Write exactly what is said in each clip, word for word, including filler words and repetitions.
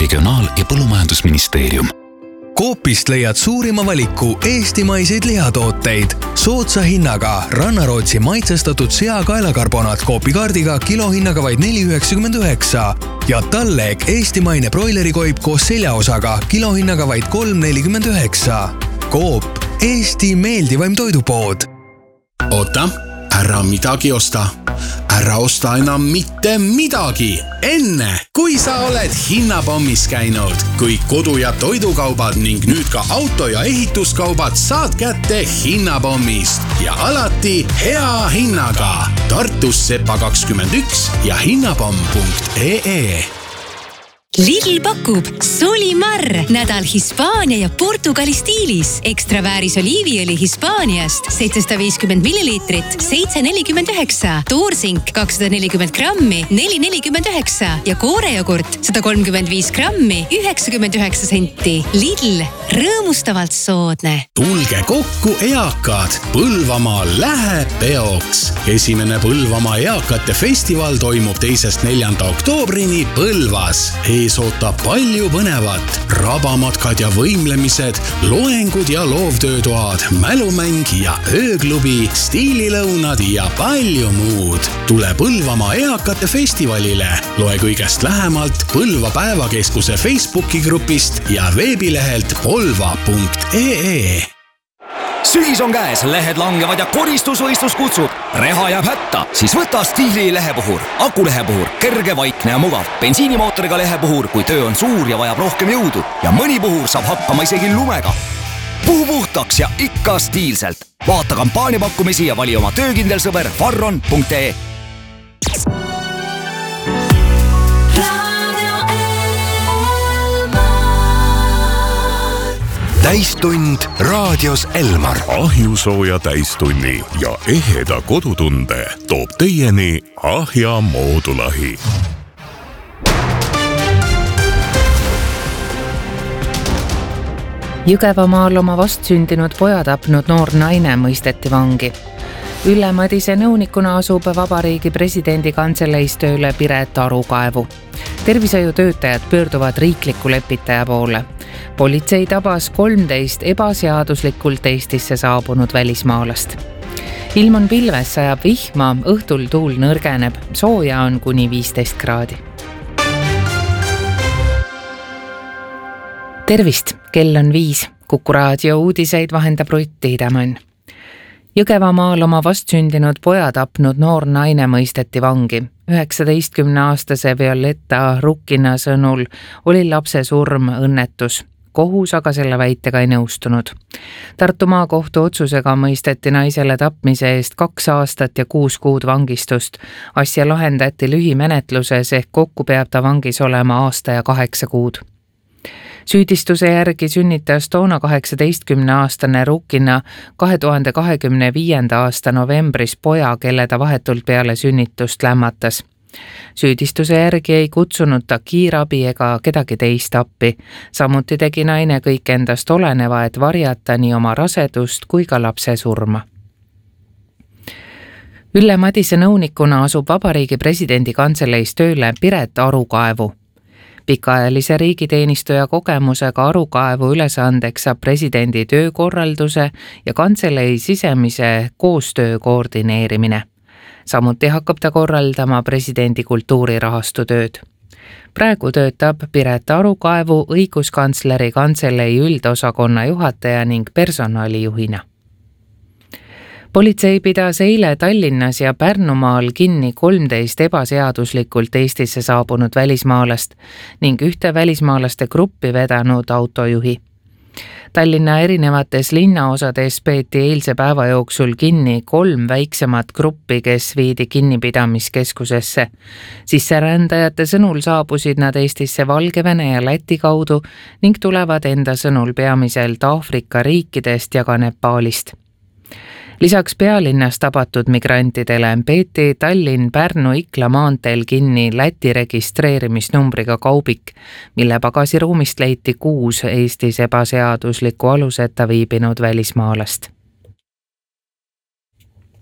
Regionaal- ja Põllumajandusministeerium. Coopist leiad suurima valiku eestimaiseid lihatooteid. Soodsa hinnaga Rannarootsi maitsestatud sea kaelakarbonaat Coopi kaardiga kilohinnaga vaid neli üheksakümmend üheksa ja Talleg eestimaine broilerikoip koos seljaosaga kilohinnaga vaid kolm nelikümmend üheksa. Coop, Eesti meeldivaim toidupood. Oota, ära midagi osta. Ära osta enam mitte midagi. Enne, kui sa oled hinnapommis käinud, kui kodu- ja toidukaubad ning nüüd ka auto- ja ehituskaubad saad kätte hinnapommist ja alati hea hinnaga. Tartus Sepa kakskümmend üks ja hinnapomm punkt ee. Lidl pakub Solimar, nädal Hispaania ja Portugali stiilis. Ekstra vääris oliiviõli Hispaaniast seitsesada viiskümmend milliliitrit, seitse nelikümmend üheksa. Toorsink kakssada nelikümmend grammi, neli nelikümmend üheksa. Ja koorejogurt sada kolmkümmend viis grammi, üheksakümmend üheksa senti. Lidl, rõõmustavalt soodne. Tulge kokku eakad. Põlvamaa läheb peoks. Esimene Põlvamaa eakate festival toimub teisest neljanda oktoobrini Põlvas. Ees ootab palju põnevat. Rabamatkad ja võimlemised, loengud ja loovtöötoad, mälumäng ja ööklubi, stiililõunad ja palju muud. Tule Põlvamaa eakate festivalile. Loe kõigest lähemalt Põlva päevakeskuse Facebooki grupist ja veebilehelt polva punkt ee. Sügis on käes, lehed langevad ja koristusvõistlus kutsub. Reha jääb hätta, siis võta Stiili lehepuhur. Akulehepuhur, kerge, vaikne ja mugav. Bensiinimootoriga lehepuhur, kui töö on suur ja vajab rohkem jõudu. Ja mõni puhur saab hakkama isegi lumega. Puhu puhtaks ja ikka stiilselt. Vaata kampaaniapakkumisi ja vali oma töökindel sõber farron punkt ee. Täistund raadios Elmar. Ahjusooja täistunni ja eheda kodutunde toob teieni Ahja moodulahi. Jõgevamaal oma vastsündinud poja tapnud noor naine mõisteti vangi. Ülle Madise nõunikuna asub Vabariigi presidendi kantseleis tööle Piret Arukaevu. Tervishoiutöötajad pöörduvad riikliku lepitaja poole. Politsei tabas kolmteist ebaseaduslikult Eestisse saabunud välismaalast. Ilm on pilves, sajab vihma, õhtul tuul nõrgeneb, sooja on kuni viisteist kraadi. Tervist, kell on viis. Kuku raadio uudiseid vahendab Rutt Tiidemann. Jõgevamaal oma vastsündinud poja tapnud noor naine mõisteti vangi. üheksateistkümne aastase Violetta Rukkina sõnul oli lapse surm õnnetus. Kohus aga selle väitega ei nõustunud. Tartu maakohtu otsusega mõisteti naisele tapmise eest kaks aastat ja kuus kuud vangistust. Asja lahendati lühimenetluses ehk kokku peab ta vangis olema aasta ja kaheksa kuud. Süüdistuse järgi sünnitas toona kaheksateistkümne aastane Rukkina kahe tuhande kahekümne viienda aasta novembris poja, kelle ta vahetult peale sünnitust lämmatas. Süüdistuse järgi ei kutsunud ta kiirabi ega kedagi teist appi. Samuti tegi naine kõik endast oleneva, et varjata nii oma rasedust kui ka lapse surma. Ülle Madise nõunikuna asub Vabariigi presidendi kantseleis tööle Piret Arukaevu. Pikaajalise riigiteenistuja kogemusega Arukaevu ülesandeks saab presidendi töökorralduse ja kantselei sisemise koostöö koordineerimine. Samuti hakkab ta korraldama presidendi kultuurirahastu tööd. Praegu töötab Piret Arukaevu õiguskantsleri kantselei üldosakonna juhataja ning personalijuhina. Politsei pidas eile Tallinnas ja Pärnumaal kinni kolmteist ebaseaduslikult Eestisse saabunud välismaalast ning ühte välismaalaste gruppi vedanud autojuhi. Tallinna erinevates linnaosades peeti eilse päeva jooksul kinni kolm väiksemat gruppi, kes viidi kinnipidamiskeskusesse. Sisserändajate sõnul saabusid nad Eestisse Valgevene ja Läti kaudu ning tulevad enda sõnul peamiselt Aafrika riikidest ja ka Nepaalist. Lisaks pealinnas tabatud migrantidele peeti Tallinn-Pärnu-Ikla maanteel kinni Läti registreerimisnumbriga kaubik, mille pagasiruumist leiti kuus Eestis ebaseadusliku aluseta viibinud välismaalast.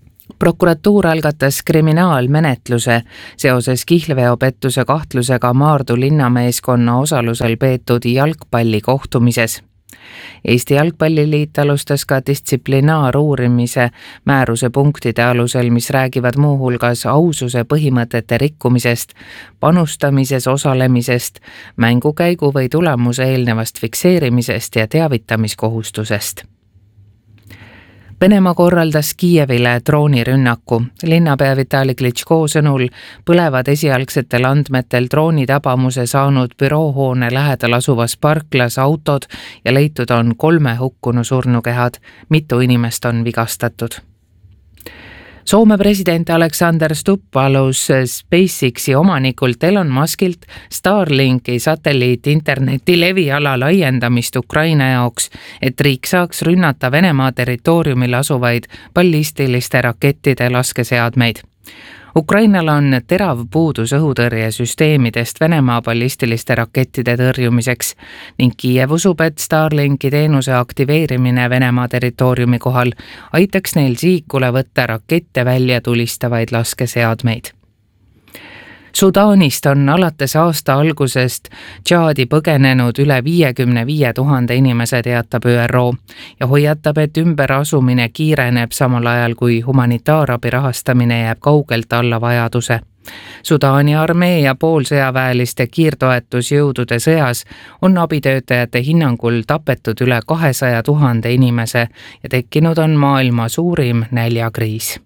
Prokuratuur algatas kriminaalmenetluse seoses kihlveopettuse kahtlusega Maardu linnameeskonna osalusel peetud jalgpallikohtumises. Eesti Jalgpalliliit alustas ka distsiplinaaruurimise määruse punktide alusel, mis räägivad muuhulgas aususe põhimõtete rikkumisest, panustamises osalemisest, mängukäigu või tulemuse eelnevast fikseerimisest ja teavitamiskohustusest. Venemaa korraldas Kiievile droonirünnaku. Linnapea Vitali Klitschko sõnul põlevad esialgsetel andmetel drooni tabamuse saanud büroohoone lähedal asuvas parklas autod ja leitud on kolme hukkunu surnukehad. Mitu inimest on vigastatud. Soome president Alexander Stubb palus SpaceXi omanikult Elon Muskilt Starlinki satelliit interneti leviala laiendamist Ukraina jaoks, et riik saaks rünnata Venemaa territooriumil asuvaid ballistiliste rakettide laskeseadmeid. Ukrainal on terav puudus õhutõrjesüsteemidest Venemaa ballistiliste rakettide tõrjumiseks ning Kiiev usub, et Starlinki teenuse aktiveerimine Venemaa territooriumi kohal aitaks neil sihikule võtta rakette välja tulistavaid laskeseadmeid. Sudaanist on alates aasta algusest Tšaadi põgenenud üle viiekümne viie tuhande inimese, teatab Ö R O ja hoiatab, et ümberasumine kiireneb samal ajal, kui humanitaarabi rahastamine jääb kaugelt alla vajaduse. Sudaani armee ja poolsõjaväeliste kiirtoetusjõudude sõjas on abitöötajate hinnangul tapetud üle kahesaja tuhande inimese ja tekkinud on maailma suurim näljakriis.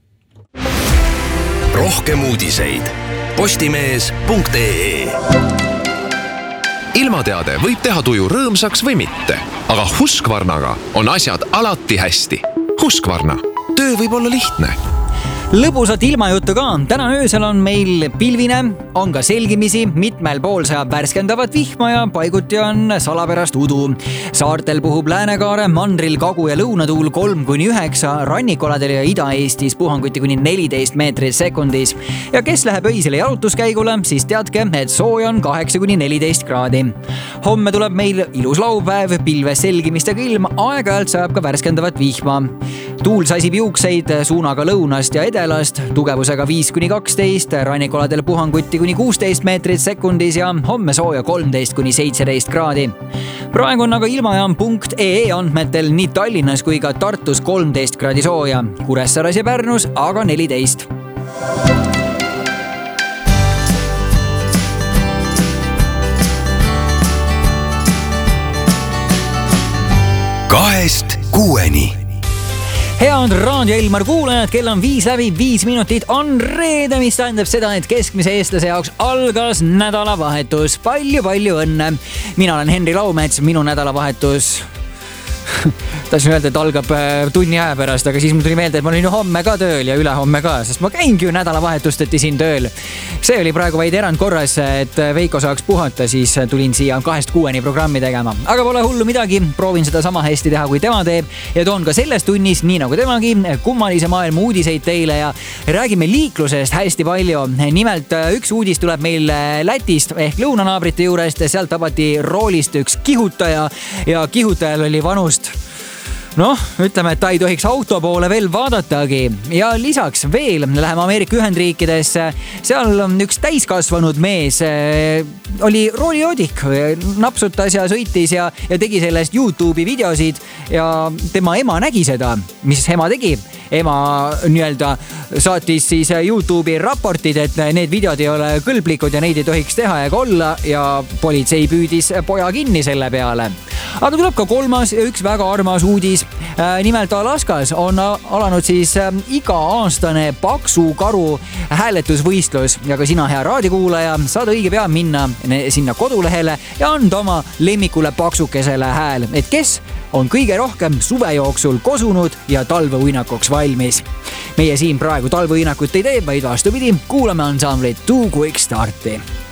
Rohkem uudiseid postimees punkt ee. Ilmateade võib teha tuju rõõmsaks või mitte, aga Husqvarnaga on asjad alati hästi. Husqvarna, töö võib olla lihtne. Lõbusat ilmajuttu ka. Täna öösel on meil pilvine, on ka selgimisi, mitmel pool sajab värskendavat vihma ja paiguti on salapärast udu. Saartel puhub läänekaare, mandril kagu- ja lõunatuul kolm kuni üheksa, rannikoladel ja Ida-Eestis puhanguti kuni neliteist meetrit sekundis. Ja kes läheb öisele jalutuskäigule, siis teadke, et sooja on kaheksa kuni neliteist kraadi. Homme tuleb meil ilus laupäev, pilves selgimistega ilm, aeg-ajalt sajab ka värskendavat vihma. Tuul sasib juukseid suunaga lõunast ja edelast, tugevusega viis kuni kaksteist, rannikoladel puhanguti kuni kuusteist meetrit sekundis ja homme sooja kolmteist kuni seitseteist kraadi. Praegu on aga ilmajaam punkt ee andmetel nii Tallinnas kui ka Tartus kolmteist kraadi sooja, Kuressaares ja Pärnus aga neliteist. Kahest kuueni. Head Raadio Elmar kuulajad, kell on viis läbi viis minutit, on reede, mis tähendab seda, et keskmise eestlase jaoks algas nädalavahetus. Palju-palju õnne. Mina olen Henri Laumets, minu nädalavahetus tahtsin öelda, et algab tunni aja pärast, aga siis mul tuli meelde, et ma olin ju homme ka tööl ja ülehomme ka, sest ma käingi ju nädalavahetusteti siin tööl. See oli praegu vaid erand korras, et Veiko saaks puhata, siis tulin siia kahest kuueni programmi tegema. Aga pole hullu midagi, proovin seda sama hästi teha, kui tema teeb ja toon ka selles tunnis, nii nagu temagi, kummalise maailma uudiseid teile ja räägime liiklusest hästi palju. Nimelt üks uudis tuleb meil Lätist ehk lõunanaabrite juurest, sealt tabati roolist üks kihutaja ja kihutajal oli vanust noh, ütleme, et ta ei tohiks auto poole veel vaadatagi. Ja lisaks veel läheme Ameerika Ühendriikidesse. Seal üks täiskasvanud mees oli rooliodik, napsutas ja sõitis ja, ja tegi sellest YouTube'i videosid ja tema ema nägi seda. Mis ema tegi? Ema nii-öelda saatis siis YouTube'i raportid, et need videod ei ole kõlblikud ja neid ei tohiks teha ega olla ja politsei püüdis poja kinni selle peale. Aga tuleb ka kolmas ja üks väga armas uudis. Nimelt Alaskas on alanud siis iga-aastane paksu karu hääletusvõistlus ja ka sina, hea raadiokuulaja, saad õige pea minna sinna kodulehele ja anda oma lemmikule paksukesele hääl, et kes on kõige rohkem suve jooksul kosunud ja talveuinakuks valmis. Meie siin praegu talveuinakut ei tee, vaid vastupidi, kuulame ansamblit Too Quick Starti.